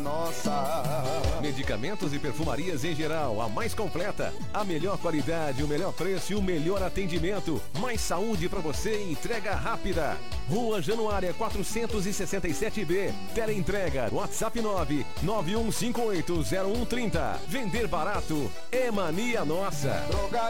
Nossa. Medicamentos e perfumarias em geral, a mais completa, a melhor qualidade, o melhor preço e o melhor atendimento. Mais saúde pra você e entrega rápida. Rua Januária 467B. Teleentrega, WhatsApp 991580130. Vender barato é mania nossa.